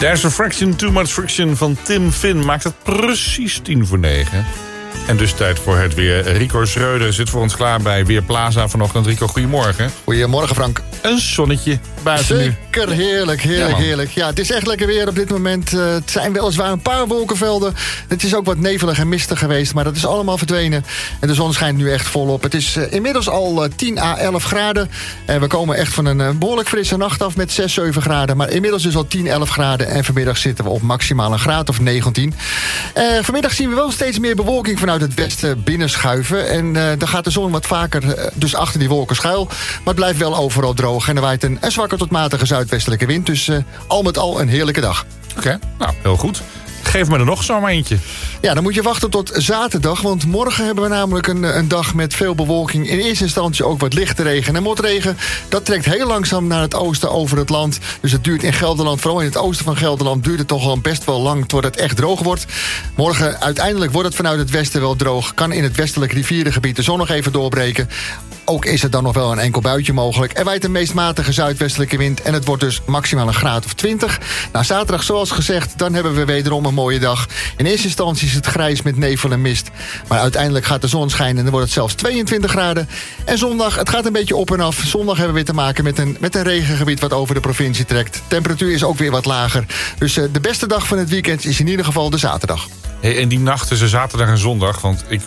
There's a fraction, too much friction van Tim Finn maakt het precies 9:10. En dus tijd voor het weer. Rico Schreuder zit voor ons klaar bij Weerplaza vanochtend. Rico, goedemorgen. Goedemorgen, Frank. Een zonnetje buiten nu. Zeker, heerlijk. Ja, het is echt lekker weer op dit moment. Het zijn weliswaar een paar wolkenvelden. Het is ook wat nevelig en mistig geweest, maar dat is allemaal verdwenen. En de zon schijnt nu echt volop. Het is inmiddels al 10 à 11 graden. En we komen echt van een behoorlijk frisse nacht af met 6, 7 graden. Maar inmiddels dus al 10, 11 graden. En vanmiddag zitten we op maximaal een graad of 19. Vanmiddag zien we wel steeds meer bewolking vanuit het westen binnenschuiven. En dan gaat de zon wat vaker dus achter die wolken schuil. Maar het blijft wel overal droog. En er waait een zwakke tot matige zuidwestelijke wind. Dus al met al een heerlijke dag. Oké, nou, heel goed. Geef me er nog zomaar eentje. Ja, dan moet je wachten tot zaterdag. Want morgen hebben we namelijk een dag met veel bewolking. In eerste instantie ook wat lichte regen en motregen. Dat trekt heel langzaam naar het oosten over het land. Dus het duurt in Gelderland, vooral in het oosten van Gelderland, duurt het toch al best wel lang totdat het echt droog wordt. Morgen uiteindelijk wordt het vanuit het westen wel droog. Kan in het westelijk rivierengebied de zon nog even doorbreken. Ook is er dan nog wel een enkel buitje mogelijk. Er waait een meest matige zuidwestelijke wind. En het wordt dus maximaal een graad of 20. Nou, zaterdag, zoals gezegd, dan hebben we wederom een mooie dag. In eerste instantie is het grijs met nevel en mist. Maar uiteindelijk gaat de zon schijnen en dan wordt het zelfs 22 graden. En zondag, het gaat een beetje op en af. Zondag hebben we weer te maken met een regengebied wat over de provincie trekt. Temperatuur is ook weer wat lager. Dus de beste dag van het weekend is in ieder geval de zaterdag. Hey, en die nacht tussen zaterdag en zondag, want ik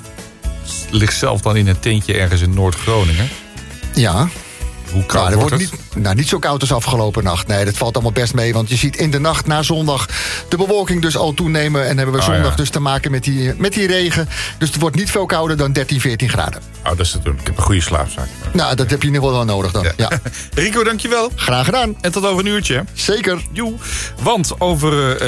lig zelf dan in een tentje ergens in Noord-Groningen. Ja. Hoe koud wordt het? Niet zo koud als afgelopen nacht. Nee, dat valt allemaal best mee. Want je ziet in de nacht na zondag de bewolking dus al toenemen. En hebben we zondag dus te maken met die regen. Dus het wordt niet veel kouder dan 13, 14 graden. Oh, dat is te doen. Ik heb een goede slaapzaak. Nou, dat heb je in ieder geval wel nodig dan. Ja. Rico, dankjewel. Graag gedaan. En tot over een uurtje. Zeker. Joe. Want over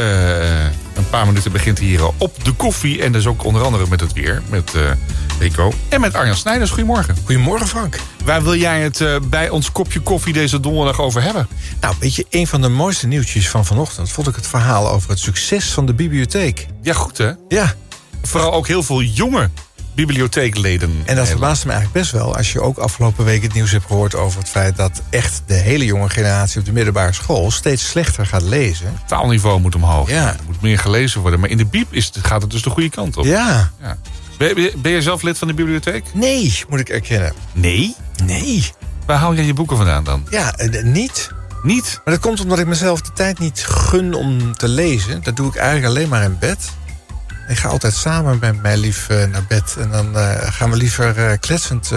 een paar minuten begint hier op de koffie. En dus ook onder andere met het weer. Met Rico. En met Arjan Snijders. Goedemorgen. Goedemorgen, Frank. Waar wil jij het bij ons kopje koffie deze donderdag over hebben? Nou, weet je, een van de mooiste nieuwtjes van vanochtend vond ik het verhaal over het succes van de bibliotheek. Ja, goed hè? Ja. Vooral ook heel veel jonge bibliotheekleden. En dat verbaasde me eigenlijk best wel als je ook afgelopen week het nieuws hebt gehoord over het feit dat echt de hele jonge generatie op de middelbare school steeds slechter gaat lezen. Het taalniveau moet omhoog. Ja. Er moet meer gelezen worden. Maar in de bieb gaat het dus de goede kant op. Ja. Ben je zelf lid van de bibliotheek? Nee, moet ik erkennen. Nee? Nee. Waar haal jij je boeken vandaan dan? Ja, niet. Niet? Maar dat komt omdat ik mezelf de tijd niet gun om te lezen. Dat doe ik eigenlijk alleen maar in bed. Ik ga altijd samen met mijn lief naar bed. En dan gaan we liever kletsend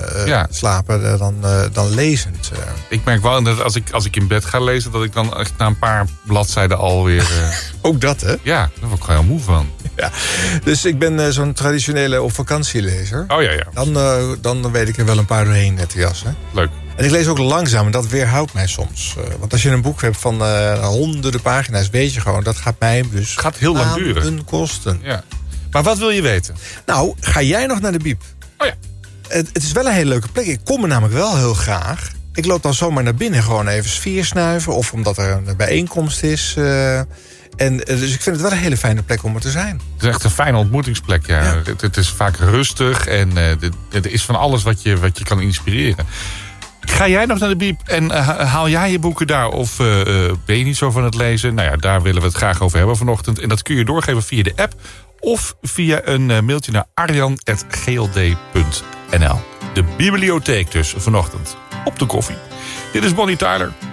slapen dan lezend. Ik merk wel dat als ik in bed ga lezen, dat ik dan echt na een paar bladzijden alweer... Ook dat, hè? Ja, daar word ik heel moe van. Ja. Dus ik ben zo'n traditionele op vakantielezer. Oh ja. Dan weet ik er wel een paar doorheen te jassen. Leuk. En ik lees ook langzaam en dat weerhoudt mij soms. Want als je een boek hebt van honderden pagina's, weet je gewoon, dat gaat mij dus gaat heel lang duren. Een kosten. Ja. Maar wat wil je weten? Nou, ga jij nog naar de bieb? Oh ja. Het is wel een hele leuke plek. Ik kom er namelijk wel heel graag. Ik loop dan zomaar naar binnen, gewoon even sfeer snuiven. Of omdat er een bijeenkomst is. Dus ik vind het wel een hele fijne plek om er te zijn. Het is echt een fijne ontmoetingsplek, ja. Het is vaak rustig en er is van alles wat je kan inspireren. Ga jij nog naar de bieb en haal jij je boeken daar? Of ben je niet zo van het lezen? Nou ja, daar willen we het graag over hebben vanochtend. En dat kun je doorgeven via de app of via een mailtje naar arjan@gld.nl. De bibliotheek dus vanochtend op de koffie. Dit is Bonnie Tyler.